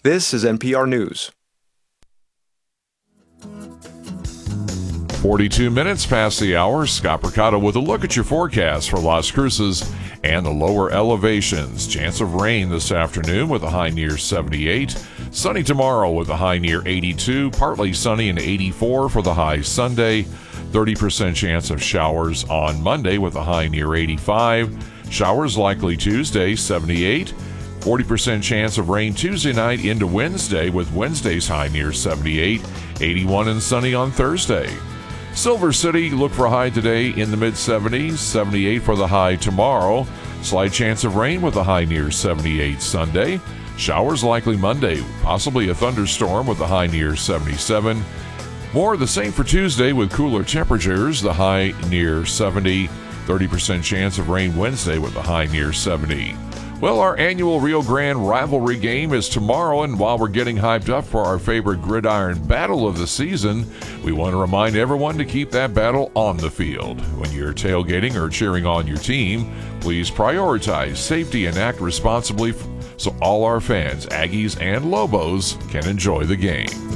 This is NPR News. 42 minutes past the hour. Scott Percato with a look at your forecast for Las Cruces and the lower elevations. Chance of rain this afternoon with a high near 78. Sunny tomorrow with a high near 82. Partly sunny and 84 for the high Sunday. 30% chance of showers on Monday with a high near 85. Showers likely Tuesday, 78. 40% chance of rain Tuesday night into Wednesday with Wednesday's high near 78. 81 and sunny on Thursday. Silver City, look for a high today in the mid-70s, 78 for the high tomorrow. Slight chance of rain with a high near 78 Sunday. Showers likely Monday, possibly a thunderstorm with a high near 77. More of the same for Tuesday with cooler temperatures, the high near 70. 30% chance of rain Wednesday with a high near 70. Well, our annual Rio Grande rivalry game is tomorrow, and while we're getting hyped up for our favorite gridiron battle of the season, we want to remind everyone to keep that battle on the field. When you're tailgating or cheering on your team, please prioritize safety and act responsibly so all our fans, Aggies and Lobos, can enjoy the game.